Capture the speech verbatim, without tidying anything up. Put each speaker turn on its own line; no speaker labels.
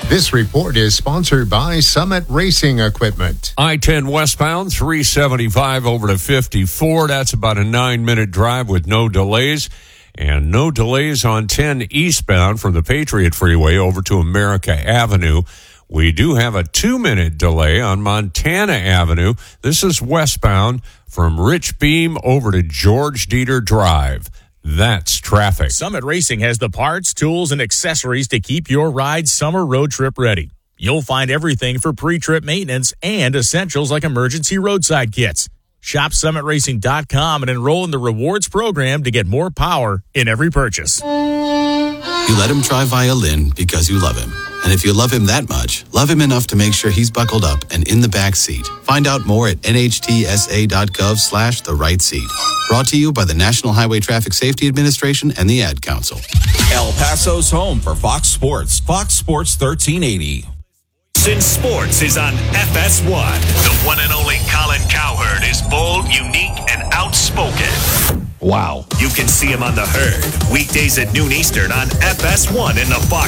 This report is sponsored by Summit Racing Equipment.
I ten westbound, three seventy-five over to fifty-four. That's about a nine-minute drive with no delays. And no delays on ten eastbound from the Patriot Freeway over to America Avenue. We do have a two-minute delay on Montana Avenue. This is westbound from Rich Beam over to George Dieter Drive. That's traffic.
Summit Racing has the parts, tools, and accessories to keep your ride summer road trip ready. You'll find everything for pre-trip maintenance and essentials like emergency roadside kits. Shop summit racing dot com and enroll in the rewards program to get more power in every purchase.
You let him try violin because you love him. And if you love him that much, love him enough to make sure he's buckled up and in the back seat. Find out more at N H T S A dot gov slash the right seat. Brought to you by the National Highway Traffic Safety Administration and the Ad Council.
El Paso's home for Fox Sports. Fox Sports thirteen eighty.
Since Sports is on F S one. The one and only Colin Cowherd is bold, unique, and outspoken.
Wow.
You can see him on The Herd, weekdays at noon Eastern on F S one in the Fox